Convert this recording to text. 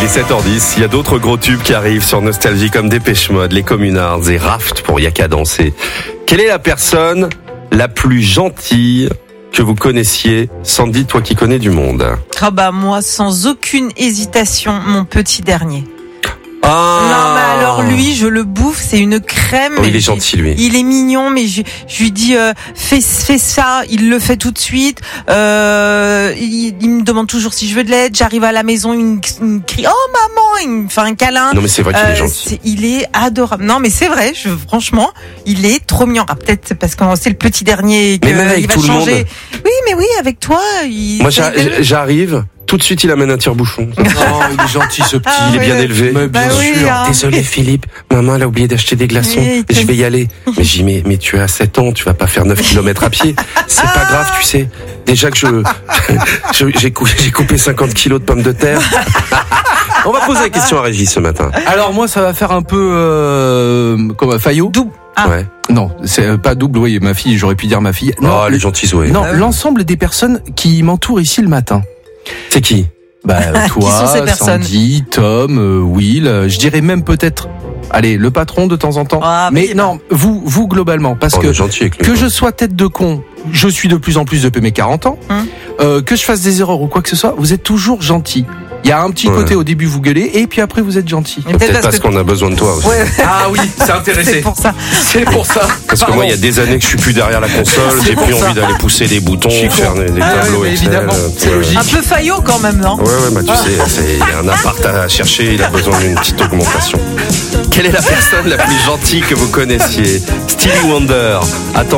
7h10, il y a d'autres gros tubes qui arrivent sur Nostalgie comme Dépêche Mode, Les Communards et Raft pour Yaka danser. Quelle est la personne la plus gentille que vous connaissiez, Sandy, toi qui connais du monde? Ah bah moi, sans aucune hésitation, mon petit dernier. Ah. Non mais alors lui, je le bouffe, c'est une crème. Oh, il est gentil lui. Il est mignon, mais je lui dis fais ça, il le fait tout de suite. Il me demande toujours si je veux de l'aide. J'arrive à la maison, il me crie oh maman, il me fait un câlin. Non mais c'est vrai qu'il est gentil. Il est adorable. Non mais c'est vrai, franchement, il est trop mignon. Ah, peut-être parce que c'est le petit dernier qu'il va changer. Oui mais oui, avec toi. Moi j'arrive. Tout de suite, il amène un tire-bouchon. Non, il est gentil, ce petit. Il est bien élevé. Mais bien sûr. Hein. Désolé, Philippe. Maman, elle a oublié d'acheter des glaçons. Oui, je vais y aller. Mais j'y mets, mais tu as 7 ans, tu vas pas faire 9 km à pied. C'est pas grave, tu sais. Déjà que j'ai coupé 50 kilos de pommes de terre. On va poser la question à Régis ce matin. Alors, moi, ça va faire un peu, comme Fayot. Double. Ah. Ouais. Non, c'est pas double, oui, ma fille, j'aurais pu dire ma fille. Non, elle est gentille, Zoé. Non, l'ensemble des personnes qui m'entourent ici le matin. C'est qui? Toi, Sandy, Tom, Will, je dirais même peut-être, allez, le patron de temps en temps. Ah, mais non, vous globalement, parce que je sois tête de con, je suis de plus en plus depuis mes 40 ans, que je fasse des erreurs ou quoi que ce soit, vous êtes toujours gentil. Il y a un petit côté au début vous gueulez et puis après vous êtes gentil. Peut-être parce qu'on a besoin de toi aussi. Ouais. Ah oui, c'est intéressé. C'est pour ça. C'est pour ça. Parce que moi, il y a des années que je suis plus derrière la console, j'ai plus envie d'aller pousser des boutons, faire des tableaux, etc. Évidemment, c'est logique. Un peu Fayot quand même, non? Ouais, bah tu sais, il y a un appart à chercher, il a besoin d'une petite augmentation. Quelle est la personne la plus gentille que vous connaissiez? Stevie Wonder. Attends.